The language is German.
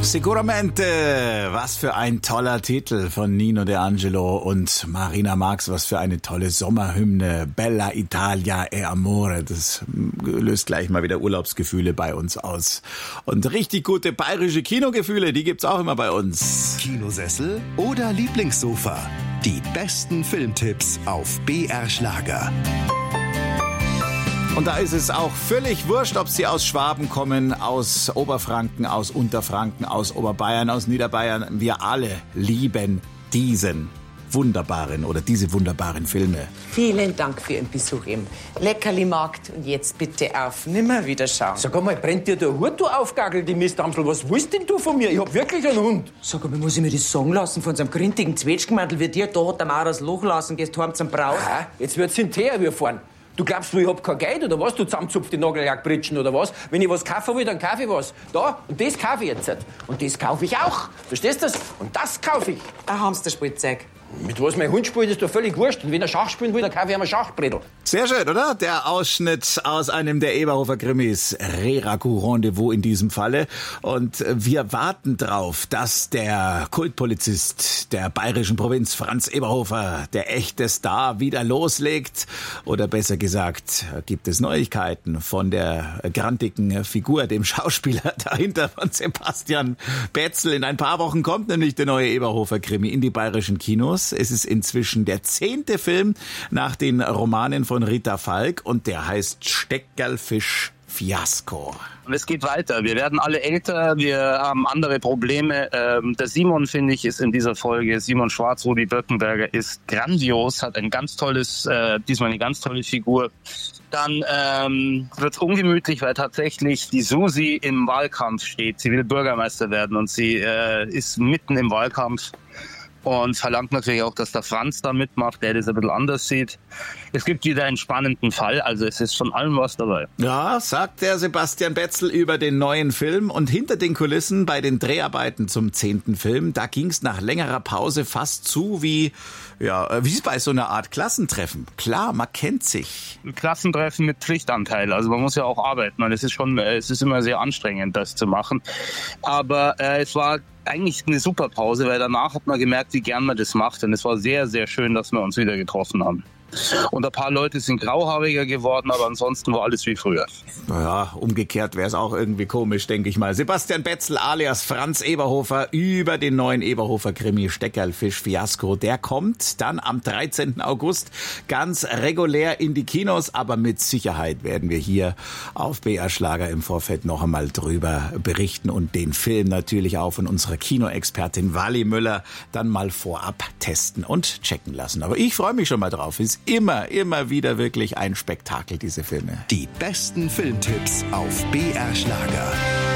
Sicuramente, was für ein toller Titel von Nino De Angelo und Marina Marx, was für eine tolle Sommerhymne, Bella Italia e Amore, das löst gleich mal wieder Urlaubsgefühle bei uns aus. Und richtig gute bayerische Kinogefühle, die gibt's auch immer bei uns. Kinosessel oder Lieblingssofa, die besten Filmtipps auf BR Schlager. Und da ist es auch völlig wurscht, ob Sie aus Schwaben kommen, aus Oberfranken, aus Unterfranken, aus Oberbayern, aus Niederbayern. Wir alle lieben diesen wunderbaren oder diese wunderbaren Filme. Vielen Dank für Ihren Besuch im Leckerli-Markt. Und jetzt bitte auf nimmer wieder schauen. Sag einmal, brennt dir der Hut, du Aufgagel, die Mistamsel? Was willst denn du von mir? Ich hab wirklich einen Hund. Sag einmal, muss ich mir das sagen lassen von so einem grintigen Zwetschgenmantel wie dir? Da hat der Mauer das Loch lassen, gehst heim zum Braus. Ah, jetzt wird's in Theer fahren. Du glaubst, ich hab kein Geld oder was? Du zusammenzupft die Nagellackbritschen oder was? Wenn ich was kaufen will, dann kaufe ich was. Da, und das kaufe ich jetzt. Und das kaufe ich auch. Verstehst du das? Und das kaufe ich. Ein Hamsterspielzeug. Mit was mein Hund spielt, ist doch völlig wurscht. Und wenn er Schach spielen will, dann kaufe ich ihm ein Schachbredel. Sehr schön, oder? Der Ausschnitt aus einem der Eberhofer Krimis, Re-Ragout Rendezvous in diesem Falle. Und wir warten drauf, dass der Kultpolizist der bayerischen Provinz, Franz Eberhofer, der echte Star, wieder loslegt. Oder besser gesagt, gibt es Neuigkeiten von der grantigen Figur, dem Schauspieler dahinter von Sebastian Betzel. In ein paar Wochen kommt nämlich der neue Eberhofer Krimi in die bayerischen Kinos. Es ist inzwischen der 10. Film nach den Romanen von Rita Falk und der heißt Steckerlfisch Fiasko. Und es geht weiter. Wir werden alle älter, wir haben andere Probleme. Der Simon, finde ich, ist in dieser Folge, Simon Schwarz, Rudi Birkenberger, ist grandios, hat ein ganz tolles, diesmal eine ganz tolle Figur. Dann wird's ungemütlich, weil tatsächlich die Susi im Wahlkampf steht. Sie will Bürgermeister werden und sie ist mitten im Wahlkampf. Und verlangt natürlich auch, dass der Franz da mitmacht, der das ein bisschen anders sieht. Es gibt wieder einen spannenden Fall, also es ist von allem was dabei. Ja, sagt der Sebastian Betzel über den neuen Film. Und hinter den Kulissen bei den Dreharbeiten zum 10. Film, da ging's nach längerer Pause fast zu wie es bei so einer Art Klassentreffen. Klar, man kennt sich. Klassentreffen mit Pflichtanteil, also man muss ja auch arbeiten. Und es ist immer sehr anstrengend, das zu machen. Aber es war eigentlich eine super Pause, weil danach hat man gemerkt, wie gern man das macht. Und es war sehr, sehr schön, dass wir uns wieder getroffen haben. Und ein paar Leute sind grauhaariger geworden, aber ansonsten war alles wie früher. Naja, umgekehrt wäre es auch irgendwie komisch, denke ich mal. Sebastian Betzel alias Franz Eberhofer über den neuen Eberhofer-Krimi Steckerlfisch Fiasko. Der kommt dann am 13. August ganz regulär in die Kinos, aber mit Sicherheit werden wir hier auf BR Schlager im Vorfeld noch einmal drüber berichten und den Film natürlich auch von unserer Kinoexpertin Wally Müller dann mal vorab testen und checken lassen. Aber ich freue mich schon mal drauf. Ist immer wieder wirklich ein Spektakel, diese Filme. Die besten Filmtipps auf BR Schlager.